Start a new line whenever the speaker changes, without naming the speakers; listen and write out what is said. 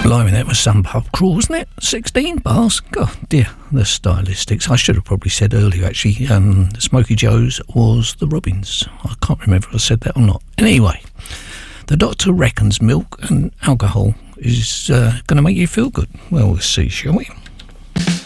Blimey, that was some pub crawl, wasn't it? 16 bars? God, dear, the stylistics. I should have probably said earlier, actually, Smokey Joe's was the Robins. I can't remember if I said that or not. Anyway, the doctor reckons milk and alcohol is going to make you feel good. Well, we'll see, shall we?